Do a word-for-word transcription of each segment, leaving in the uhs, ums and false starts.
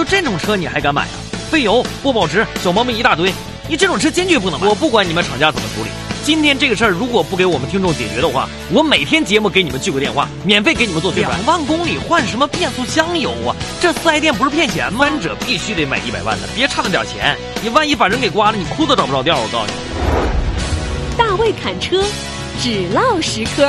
这种车你还敢买啊？费油、不保值、小毛病一大堆，你这种车坚决不能买。我不管你们厂家怎么处理，今天这个事儿如果不给我们听众解决的话，我每天节目给你们聚个电话，免费给你们做宣传。两万公里换什么变速箱油啊？这四 S 店不是骗钱吗？翻者必须得买一百万的，别差那点钱，你万一把人给刮了，你裤子找不着调。我告诉你， 大卫侃车，只唠实科。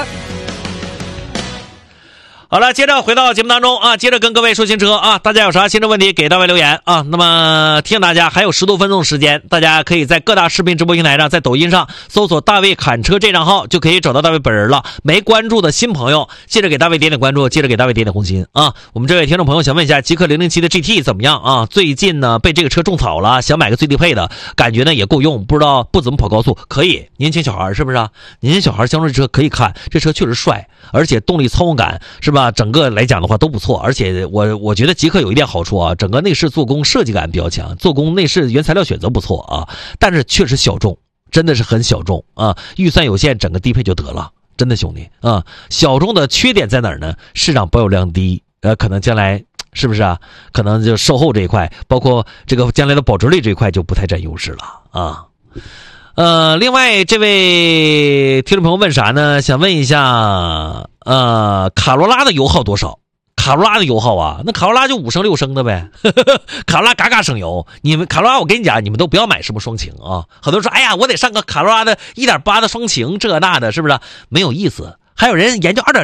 好了，接着回到节目当中啊，接着跟各位说新车啊，大家有啥新车问题给大卫留言啊。那么提醒大家，还有十多分钟时间，大家可以在各大视频直播平台上，在抖音上搜索大卫侃车这账号，就可以找到大卫本人了。没关注的新朋友，记得给大卫点点关注，记得给大卫点点红心啊。我们这位听众朋友想问一下，极氪零零七的 G T 怎么样啊？最近呢被这个车种草了，想买个最低配的，感觉呢也够用，不知道不怎么跑高速，可以。年轻小孩是不是啊？年轻小孩相中这车可以看，这车确实帅，而且动力操控感是吧？整个来讲的话都不错，而且我我觉得极氪有一点好处啊，整个内饰做工设计感比较强，做工内饰原材料选择不错啊，但是确实小众，真的是很小众啊，预算有限，整个低配就得了，真的兄弟啊，小众的缺点在哪儿呢？市场保有量低，呃，可能将来是不是啊？可能就售后这一块，包括这个将来的保值率这一块就不太占优势了啊。呃，另外这位听众朋友问啥呢？想问一下，呃，卡罗拉的油耗多少？卡罗拉的油耗啊，那卡罗拉就五升六升的呗，卡罗拉嘎嘎省油。你们卡罗拉，我跟你讲，你们都不要买什么双擎啊。很多人说，哎呀，我得上个卡罗拉的 一点八 的双擎，这那的，是不是？没有意思。还有人研究 二点